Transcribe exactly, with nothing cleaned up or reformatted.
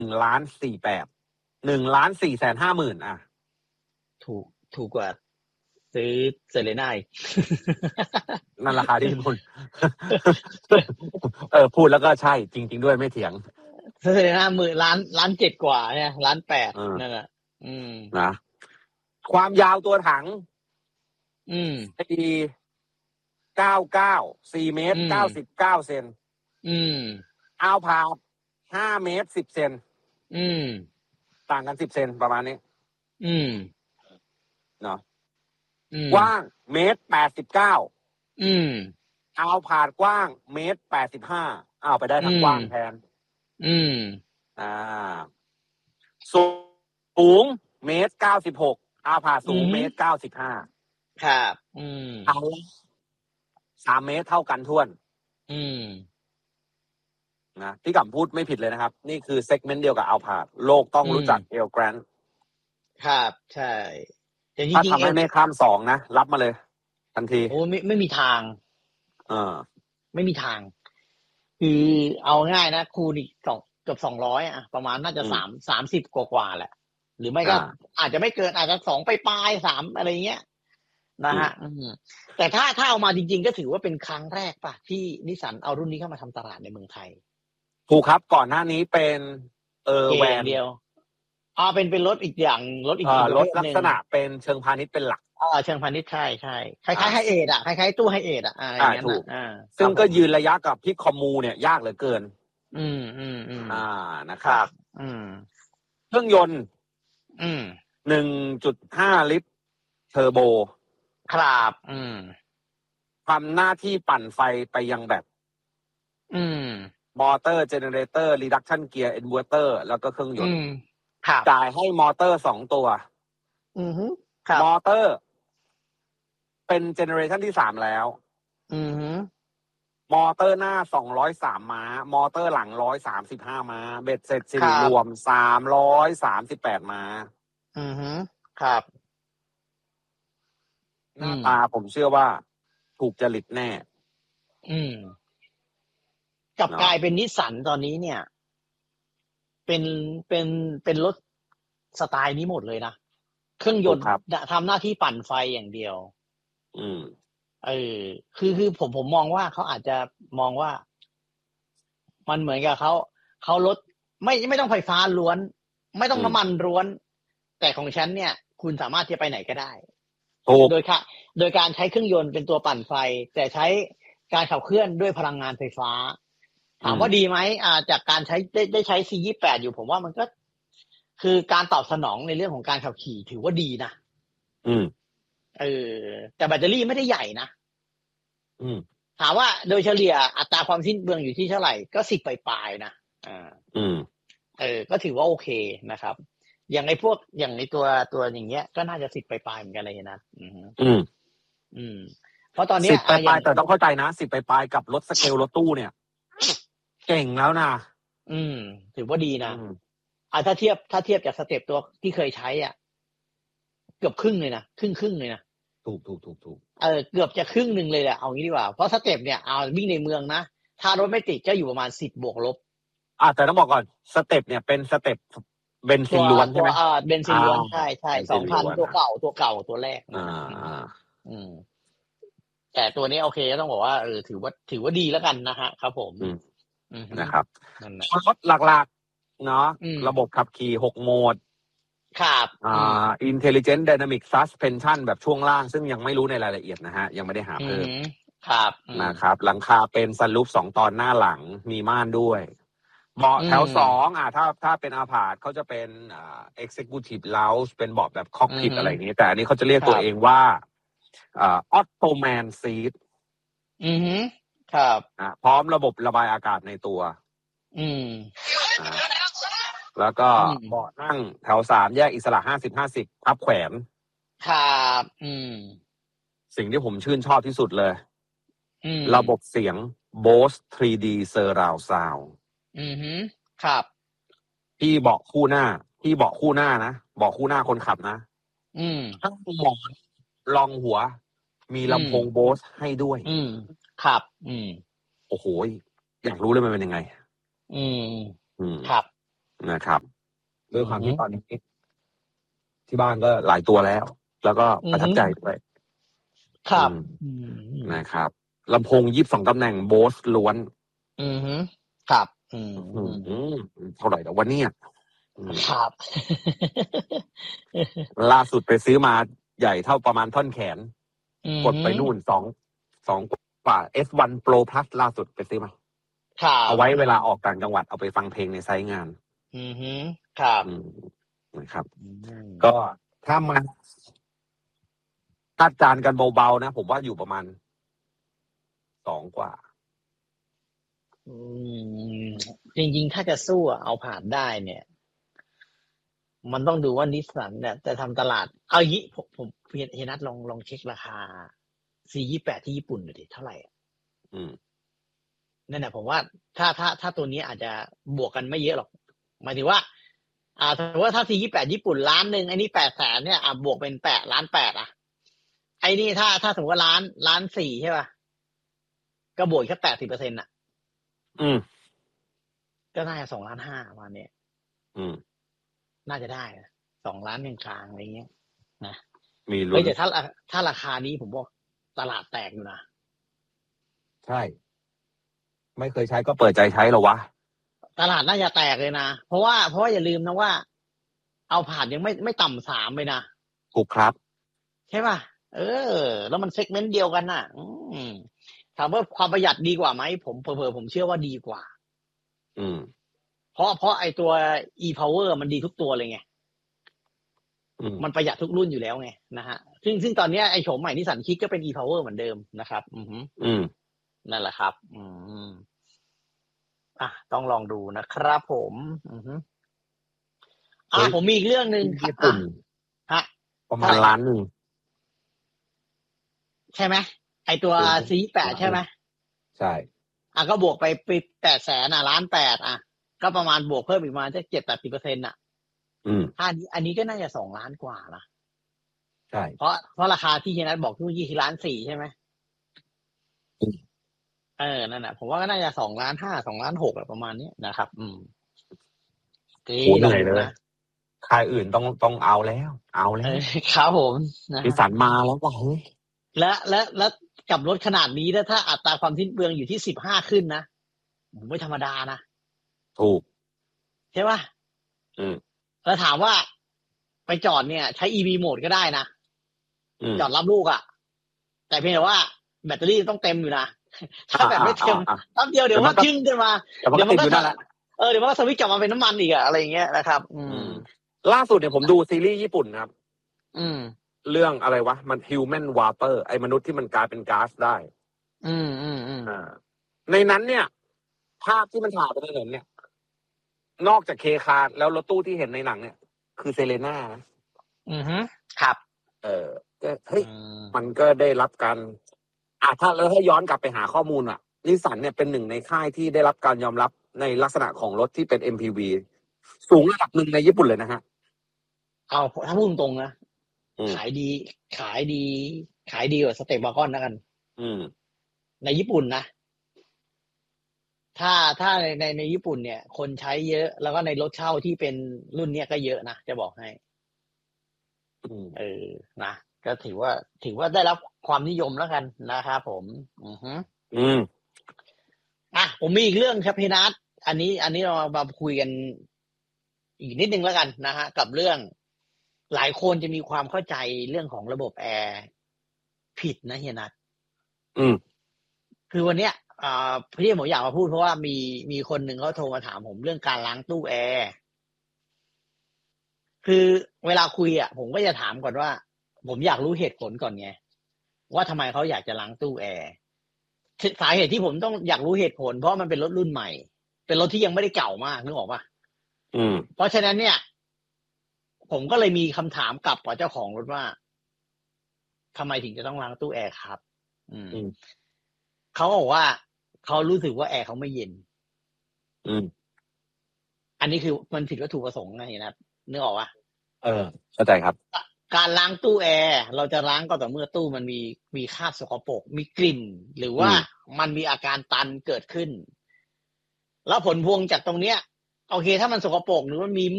หนึ่งล้านสี่แปดหนึ่งล้านสี่แสนห้าหมื่นอ่ะถูกถูกกว่าซื้อเซเลน่าอีกนั่นราคาที่พูด เออพูดแล้วก็ใช่จริงๆด้วยไม่เถียงเซเลน่าหมื่นล้านล้านเจ็ดกว่าเนี่ยล้านแปดนั่นแหละอืมนะความยาวตัวถังอืมสี่เก้าเก้าสี่เมตรเก้าสิบเก้าเซนอืมเอาพาวห้าเมตรสิบเซนอืมต่างกันสิบเซนประมาณนี้อืมเนาะกว้างเมตรแปดสิบเก้าอืมเอาผ่านกว้างเมตรแปดสิบห้าเอาไปได้ทั้งกว้างแทนอืมอ่าสูงเมตรเก้าสิบหกเอาผ่าสูงเมตรเก้าสิบห้าครับอืมเอาสามเมตรเท่ากันท้วนอืมนะที่กัมพูดไม่ผิดเลยนะครับนี่คือเซกเมนต์เดียวกับเอาผ่าโลกต้องรู้จักเอลแกรนด์ครับใช่ถ้าทำให้ไม่ข้ามสองนะรับมาเลยทันทีโอ้ไม่ไม่มีทางเออไม่มีทางคือเอาง่ายนะคูณอีกสองเกือบสองร้อยอ่ะประมาณน่าจะสามสามสิบกว่ากว่าแหละหรือไม่ก็อาจจะไม่เกินอาจจะสองไปปลายสามอะไรเงี้ยนะฮะแต่ถ้าถ้าเอามาจริงๆก็ถือว่าเป็นครั้งแรกป่ะที่นิสสันเอารุ่นนี้เข้ามาทำตลาดในเมืองไทยถูกครับก่อนหน้านี้เป็นเออแวนเดียวอ่าเป็นเป็นรถอีกอย่างรถอีกรถลักษณะเป็นเชิงพาณิชย์เป็นหลักอ่าเชิงพาณิชย์ใช่ใช่คล้ายๆไฮเอทอ่ะคล้ายๆตู้ไฮเอทอ่ะอะไรอย่างเงี้ยถูกซึ่งก็ยืนระยะกับพิกคอมมูเนี่ยยากเหลือเกินอืมอืมอืมอ่านะครับอืมเครื่องยนต์อืมหนึ่งจุดห้าลิตรเทอร์โบครับอืมทำหน้าที่ปั่นไฟไปยังแบบอืมมอเตอร์เจเนเรเตอร์รีดักชันเกียร์อินเวอร์เตอร์แล้วก็เครื่องยนต์จ่ายให้มอเตอร์สองตัวอือฮึมอเตอร์เป็นเจเนเรชันที่สามแล้วอือฮึมอเตอร์หน้าสองร้อยสามม้ามอเตอร์หลังหนึ่งร้อยสามสิบห้าม้าเบ็ดเสร็จสิริรวมสามร้อยสามสิบแปดม้าอือฮึครับหน้าตาผมเชื่อว่าถูกจริตแน่อืมกลับกลายเป็นนิสสันตอนนี้เนี่ยเป็นเป็นเป็นรถสไตล์นี้หมดเลยนะเครื่องยนต์ทำหน้าที่ปั่นไฟอย่างเดียวอืมเออคือคือผมผมมองว่าเขาอาจจะมองว่ามันเหมือนกับเขาเขารถไม่ไม่ต้องไฟฟ้าล้วนไม่ต้องน้ำมันล้วนแต่ของฉันเนี่ยคุณสามารถจะไปไหนก็ได้โดยค่ะโดยการใช้เครื่องยนต์เป็นตัวปั่นไฟแต่ใช้การขับเคลื่อนด้วยพลังงานไฟฟ้าถามว่าดีไหมอ่าจากการใช้ได้ได้ใช้ ซี ยี่สิบแปด อยู่ผมว่ามันก็คือการตอบสนองในเรื่องของการขับขี่ถือว่าดีนะอืมเออแต่แบตเตอรี่ไม่ได้ใหญ่นะอืมถามว่าโดยเฉลี่ยอัตราความสิ้นเปลืองอยู่ที่เท่าไหร่ก็สิบปลายๆนะอ่าอืมเออก็ถือว่าโอเคนะครับอย่างไอ้พวกอย่างในตัวตัวอย่างเงี้ยก็น่าจะสิบปลายๆเหมือนกันเลยนะอืมอืมอืมเพราะตอนนี้สิบปลายๆแต่ต้องเข้าใจนะสิบปลายๆกับรถสเกลรถตู้เนี่ยเก่งแล้วนะอืมถือว่าดีนะอ่าถ้าเทียบถ้าเทียบจากสเต็ปตัวที่เคยใช้อ่ะเกือบครึ่งเลยนะครึ่งครึ่งเลยนะถูกถูกถูกถูกเออเกือบจะครึ่งหนึ่งเลยแหละเอางี้ดีกว่าเพราะสเต็ปเนี่ยเอาวิ่งในเมืองนะถ้ารถไม่ติดก็อยู่ประมาณสิบบวกลบอ่าแต่ต้องบอกก่อนสเต็ปเนี่ยเป็นสเต็ปเบนซินล้วนใช่ไหมอ่าเบนซินล้วนใช่ใช่สองพันตัวเก่าตัวเก่าตัวแรกอ่าอืมแต่ตัวนี้โอเคก็ต้องบอกว่าเออถือว่าถือว่าดีแล้วกันนะฮะครับผมนะครับรถหลักๆเนาะระบบขับขี่หกโหมดครับอ่า Intelligent Dynamic Suspension แบบช่วงล่างซึ่งยังไม่รู้ในรายละเอียดนะฮะยังไม่ได้หาเพิ่มครับนะครับหลังคาเป็นซันรูฟสองตอนหน้าหลังมีม่านด้วยเบาะแถวสองอ่าถ้าถ้าเป็นอาพาร์ตเขาจะเป็นอ่า Executive Lounge เป็นเบาะแบบคอกพิทอะไรอย่างนี้แต่อันนี้เขาจะเรียกตัวเองว่าอ่า Ottoman Seat อือฮึครับอ่าพร้อมระบบระบายอากาศในตัวอืมแล้วก็เบาะนั่งแถวสามแยกอิสระห้าสิบห้าสิบพับแขวนครับอืมสิ่งที่ผมชื่นชอบที่สุดเลยระบบเสียง Bose ทรี ดี Surround Sound อือฮึครับที่เบาะคู่หน้าที่เบาะคู่หน้านะเบาะคู่หน้าคนขับนะอืมทั้งหมอนรองหัวมีลำโพง Bose ให้ด้วยอืมครับอืมโอ้โหอยากรู้เลยมันเป็นยังไงอืมอืมครับนะครับด้วยความที่ตอนนี้ที่บ้านก็หลายตัวแล้ว แล้วก็ประทับใจด้วยครับอืมนะครับลำโพงยี่สิบสองตำแหน่งโบสล้วนอือฮึครับอืมอืมเท่าไหร่แล้ววันนี้ครับล่าสุดไปซื้อมาใหญ่เท่าประมาณท่อนแขนอืมกดไปนู่นสองสองกว่า เอส วัน Pro Plus ล่าสุดไปซื้อมาครับเอาไว้เวลาออกต่างจังหวัดเอาไปฟังเพลงในไซต์งานอือฮึครับอืมนะครับอืมก็ถ้ามาคาดการณ์กันเบาๆนะ ผมว่าอยู่ประมาณสองกว่าอืมจริงๆถ้าจะสู้อะเอาผ่านได้เนี่ย มันต้องดูว่านิสสันเนี่ยจะทำตลาด เอาอย่างนี้ผมผมเฮียเฮียนัทลองลองเช็คราคา ซี ยี่สิบแปด ที่ญี่ปุ่นดูดิเท่าไหร่อะอืมนั่นแหละผมว่าถ้าถ้าถ้าตัวนี้อาจจะบวกกันไม่เยอะหรอกหมายถึงว่า อ่าสมมติว่าถ้า ซี ยี่สิบแปด ญี่ปุ่นล้านหนึ่งไอ้นี่แปดแสนเนี่ยอ่ะบวกเป็นแปดล้านแปดอ่ะไอ้นี่ถ้าถ้าสมมติว่าล้านล้านสี่ใช่ป่ะก็บวกแค่แปดสิบเปอร์เซ็นต์อ่ะอืมก็น่าจะสองล้านห้าประมาณเนี้ยอืมน่าจะได้นะสองล้านกลางๆอะไรเงี้ยนะมีลุ้เฮ้ยนแต่ถ้าถ้าราคานี้ผมบอกตลาดแตกอยู่นะใช่ ไม่เคยใช้ก็เปิดใจใช้หรอวะตลาดน่าจะแตกเลยนะเพราะว่าเพราะว่าอย่าลืมนะว่า เอาผ่านยังไม่ไม่ต่ำสามเลยนะถูกครับใช่ป่ะเออ แล้วมันเซกเมนต์เดียวกันน่ะ อืมถามว่าความประหยัดดีกว่าไหมผมเผลอๆผมเชื่อว่าดีกว่าอืมเพราะเพราะไอตัว e-power มันดีทุกตัวเลยไงอืมมันประหยัดทุกรุ่นอยู่แล้วไงนะฮะซึ่งซึ่งตอนนี้ไอโฉมใหม่นิสสันคิกก็เป็น e-power เหมือนเดิมนะครับ อือฮึอืมนั่นแหละครับ อืมอ่ะต้องลองดูนะครับผม อือฮึอ่ะผมมีอีกเรื่องหนึ่งญี่ปุ่นฮะประมาณล้านหนึ่งใช่ไหมไอตัว ซี แปด ใช่ไหมใช่อ่ะก็บวกไปไปแปดแสนอ่ะล้านแปดอ่ะก็ประมาณบวกเพิ่มอีกประมาณสักเจ็ดแปดสิบเปอร์เซ็นต์อ่ะอืมอันนี้อันนี้ก็น่าจะสองล้านกว่านะใช่เพราะเพราะราคาที่เฮียนัทบอกที่เมื่อกี้คือล้านสี่ใช่ไหมอืมเออนั่นแหละผมว่าก็น่าจะสองล้านห้าสองล้านหกประมาณนี้นะครับ อืมโหเหนื่อยเลยค่ายอื่นต้องต้องเอาแล้ว เอาแล้เอวอครับผมนะนิสสันมาแล้วว่ะเฮ้ยและและและกับรถขนาดนี้ถ้าถ้าอัตราความสิ้นเปลืองอยู่ที่สิบห้าขึ้นนะผมไม่ธรรมดานะถูกใช่ป่ะอืมแล้วถามว่าไปจอดเนี่ยใช้ อี วี โหมดก็ได้นะอืมจอดรับลูกอะ่ะ แต่เพียงแต่ว่าแบตเตอรี่ต้องเต็มอยู่นะ ถ้าแบตไม่เต็มอ่าอ่าแป๊บเดียวเดี๋ยวมันก็ชึ่งขึ้นมาแต่มันก็ติดอยู่นั่นแหละเออเดี๋ยวมันก็สวิตช์กลับมาเป็นน้ำมันอีกอะอะไรอย่างเงี้ยนะครับ อืมล่าสุดเนี่ยผมดูซีรีส์ญี่ปุ่นนะครับอืมเรื่องอะไรวะ มัน Human Vapor ไอ้มนุษย์ที่มันกลายเป็นก๊าซได้อืมอืมอืมอ่า ในนั้นเนี่ย ภาพที่มันถ่ายไปในถนนเนี่ย นอกจากเคคาร์แล้วรถตู้ที่เห็นในหนังเนี่ย คือเซเลน่านะอือฮึครับเออก็เฮ้ยอืมมันก็ได้รับการอ่ะถ้าแล้วถ้าย้อนกลับไปหาข้อมูลอ่ะนิสสันเนี่ยเป็นหนึ่งในค่ายที่ได้รับการยอมรับในลักษณะของรถที่เป็น เอ็ม พี วี สูงระดับหนึ่งในญี่ปุ่นเลยนะฮะเอาถ้าพูดตรงๆนะอืมขายดี ขายดี ขายดีกว่าสเตปวากอนนะกันอืมในญี่ปุ่นนะ ถ้าถ้าในในในญี่ปุ่นเนี่ย คนใช้เยอะ แล้วก็ในรถเช่าที่เป็นรุ่นเนี้ยก็เยอะนะจะบอกให้อืมเออนะก็ถือว่าถือว่าได้รับความนิยมแล้วกันนะครับผม อือฮึอืมอ่ะผมมีอีกเรื่องครับพี่นัทอันนี้ อันนี้เรามาคุยกันอีกนิดนึงแล้วกันนะฮะกับเรื่องหลายคนจะมีความเข้าใจเรื่องของระบบแอร์ผิดนะเฮียนัทอืมคือวันเนี้ยอ่าพี่ผมอยากมาพูดเพราะว่ามีมีคนหนึ่งเขาโทรมาถามผมเรื่องการล้างตู้แอร์คือเวลาคุยอ่ะผมก็จะถามก่อนว่า ผมอยากรู้เหตุผลก่อนไงว่าทำไมเขาอยากจะล้างตู้แอร์สาเหตุที่ผมต้องอยากรู้เหตุผลเพราะมันเป็นรถรุ่นใหม่เป็นรถที่ยังไม่ได้เก่ามากนึกออกปะอืมเพราะฉะนั้นเนี่ย ผมก็เลยมีคำถามกลับกับเจ้าของรถว่าทำไมถึงจะต้องล้างตู้แอร์ครับ อืมอืมเขาบอกว่าเขารู้สึกว่าแอร์เขาไม่เย็นอืมอันนี้คือมันผิดวัตถุประสงค์ไงนะนึกออกปะเออเข้าใจครับการล้างตู้แอร์เราจะล้างก็ต่อเมื่อตู้มันมีมีคราบสกปรกมีกลิ่น หรือว่ามันมีอาการตันเกิดขึ้น แล้วผลพวงจากตรงเนี้ยโอเคถ้ามันสกปรกหรือมันมี